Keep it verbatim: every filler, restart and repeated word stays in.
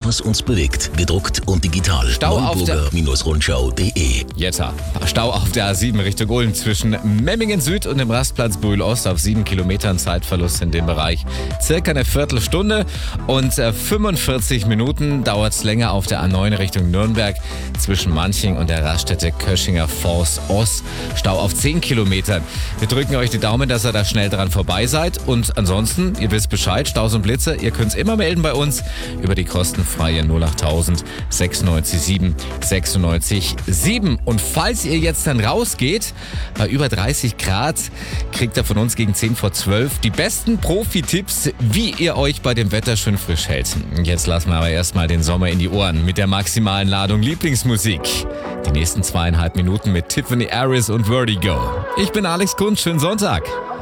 was uns bewegt. Gedruckt und digital. Stau auf der Rundschau punkt de. Jetzt Stau auf der A sieben Richtung Ulm zwischen Memmingen Süd und dem Rastplatz Brühl Ost auf sieben Kilometern. Zeitverlust in dem Bereich circa eine Viertelstunde und fünfundvierzig Minuten dauert es länger auf der A neun Richtung Nürnberg zwischen Manching und der Raststätte Köschinger Forst Ost. Stau auf zehn Kilometern. Wir drücken euch die Daumen, dass ihr da schnell dran vorbei seid und ansonsten, ihr wisst Bescheid, Staus und Blitze, ihr könnt es immer melden bei uns über die kostenfreie null achttausend sechsundneunzig sieben sechsundneunzig sieben. Und falls ihr jetzt dann rausgeht, bei über dreißig Grad, kriegt ihr von uns gegen zehn vor zwölf die besten Profi-Tipps, wie ihr euch bei dem Wetter schön frisch hält. Jetzt lassen wir aber erstmal den Sommer in die Ohren mit der maximalen Ladung Lieblingsmusik. Die nächsten zweieinhalb Minuten mit Tiffany Harris und Vertigo. Ich bin Alex Kunz, schönen Sonntag.